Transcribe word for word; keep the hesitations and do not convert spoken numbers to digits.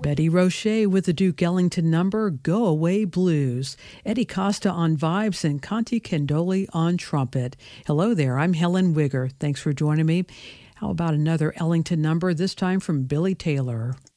Betty Roche with the Duke Ellington number, Go Away Blues. Eddie Costa on vibes and Conti Candoli on trumpet. Hello there, I'm Helen Wigger. Thanks for joining me. How about another Ellington number, this time from Billy Taylor?